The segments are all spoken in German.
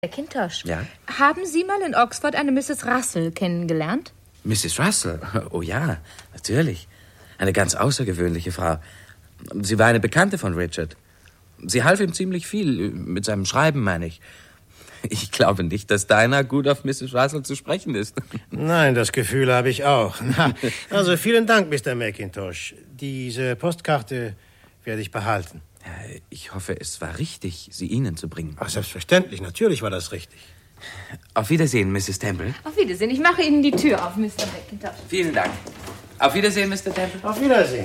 McIntosh, Ja? haben Sie mal in Oxford eine Mrs. Russell kennengelernt? Mrs. Russell? Oh ja, natürlich. Eine ganz außergewöhnliche Frau. Sie war eine Bekannte von Richard. Sie half ihm ziemlich viel, mit seinem Schreiben, meine ich. Ich glaube nicht, dass Dinah gut auf Mrs. Russell zu sprechen ist. Nein, das Gefühl habe ich auch. Na, also vielen Dank, Mr. McIntosh. Diese Postkarte werde ich behalten. Ich hoffe, es war richtig, sie Ihnen zu bringen. Ach, selbstverständlich. Natürlich war das richtig. Auf Wiedersehen, Mrs. Temple. Auf Wiedersehen. Ich mache Ihnen die Tür auf, Mr. McIntosh. Vielen Dank. Auf Wiedersehen, Mr. Temple. Auf Wiedersehen.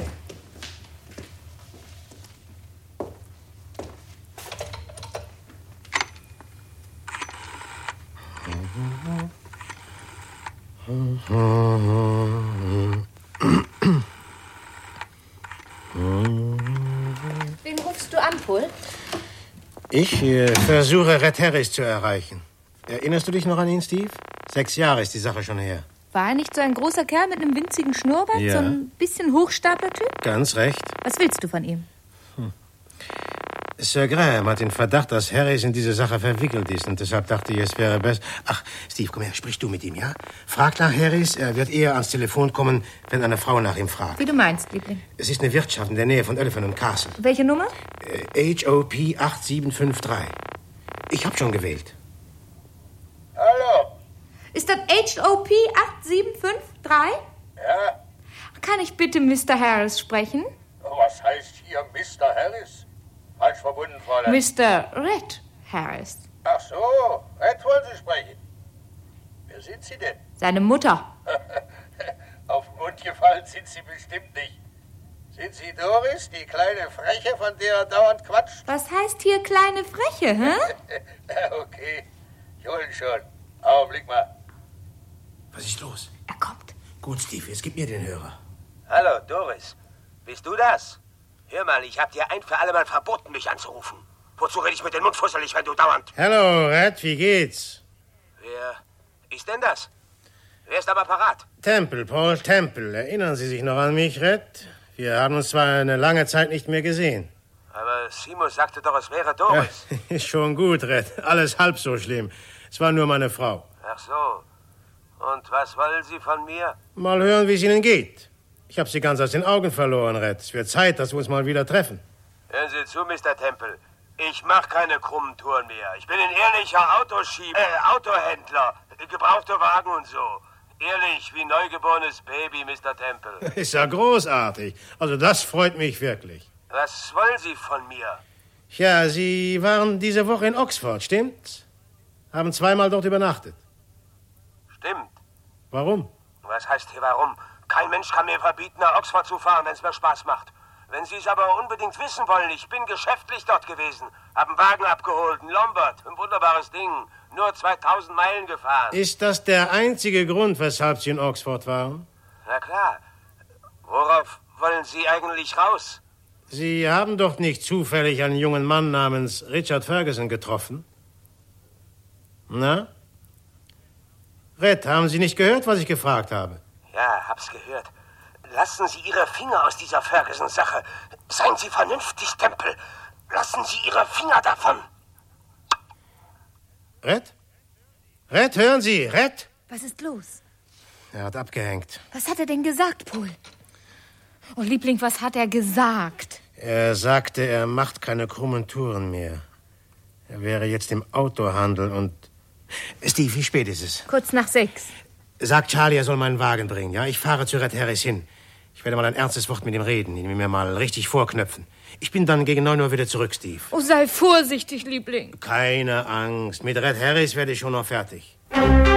Wen rufst du an, Paul? Ich versuche, Red Harris zu erreichen. Erinnerst du dich noch an ihn, Steve? 6 Jahre ist die Sache schon her. War er nicht so ein großer Kerl mit einem winzigen Schnurrbart? Ja. So ein bisschen Hochstapler-Typ? Ganz recht. Was willst du von ihm? Sir Graham hat den Verdacht, dass Harris in diese Sache verwickelt ist. Und deshalb dachte ich, es wäre besser... Ach, Steve, komm her, sprich du mit ihm, ja? Frag nach Harris. Er wird eher ans Telefon kommen, wenn eine Frau nach ihm fragt. Wie du meinst, Liebling. Es ist eine Wirtschaft in der Nähe von Elephant und Castle. Welche Nummer? HOP 8753. Ich hab schon gewählt. Hallo? Ist das HOP 8753? Ja? Kann ich bitte Mr. Harris sprechen? Was heißt hier Mr. Harris? Falsch verbunden, Fräulein. Mr. Red Harris. Ach so, Red wollen Sie sprechen. Wer sind Sie denn? Seine Mutter. Auf den Mund gefallen sind Sie bestimmt nicht. Sind Sie Doris, die kleine Freche, von der er dauernd quatscht? Was heißt hier kleine Freche, hä? Okay, ich hol ihn schon. Augenblick mal. Was ist los? Er kommt. Gut, Steve, jetzt gib mir den Hörer. Hallo, Doris. Bist du das? Hör mal, ich hab dir ein für alle Mal verboten, mich anzurufen. Wozu rede ich mit dem Mund fusselig, wenn du dauernd... Hallo, Red, wie geht's? Wer ist denn das? Wer ist am Apparat? Temple, Paul Temple. Erinnern Sie sich noch an mich, Red? Wir haben uns zwar eine lange Zeit nicht mehr gesehen. Aber Seamus sagte doch, es wäre Doris. Ja, ist schon gut, Red. Alles halb so schlimm. Es war nur meine Frau. Ach so. Und was wollen Sie von mir? Mal hören, wie es Ihnen geht. Ich habe Sie ganz aus den Augen verloren, Red. Es wird Zeit, dass wir uns mal wieder treffen. Hören Sie zu, Mr. Temple. Ich mache keine krummen Touren mehr. Ich bin ein ehrlicher Autohändler. Gebrauchte Wagen und so. Ehrlich wie neugeborenes Baby, Mr. Temple. Ist ja großartig. Also das freut mich wirklich. Was wollen Sie von mir? Ja, Sie waren diese Woche in Oxford, stimmt's? Haben 2-mal dort übernachtet. Stimmt. Warum? Was heißt hier warum? Kein Mensch kann mir verbieten, nach Oxford zu fahren, wenn es mir Spaß macht. Wenn Sie es aber unbedingt wissen wollen, ich bin geschäftlich dort gewesen. Hab einen Wagen abgeholt, einen Lombard, ein wunderbares Ding. Nur 2000 Meilen gefahren. Ist das der einzige Grund, weshalb Sie in Oxford waren? Na klar. Worauf wollen Sie eigentlich raus? Sie haben doch nicht zufällig einen jungen Mann namens Richard Ferguson getroffen? Na? Red, haben Sie nicht gehört, was ich gefragt habe? Ja, hab's gehört. Lassen Sie Ihre Finger aus dieser Ferguson-Sache. Seien Sie vernünftig, Temple. Lassen Sie Ihre Finger davon. Red? Red, hören Sie, Red? Was ist los? Er hat abgehängt. Was hat er denn gesagt, Paul? Oh, Liebling, was hat er gesagt? Er sagte, er macht keine krummen Touren mehr. Er wäre jetzt im Autohandel und... Steve, wie spät ist es? Kurz nach 6. Sag Charlie, er soll meinen Wagen bringen, ja? Ich fahre zu Red Harris hin. Ich werde mal ein ernstes Wort mit ihm reden, ihn mir mal richtig vorknöpfen. Ich bin dann gegen 9 Uhr wieder zurück, Steve. Oh, sei vorsichtig, Liebling. Keine Angst. Mit Red Harris werde ich schon noch fertig.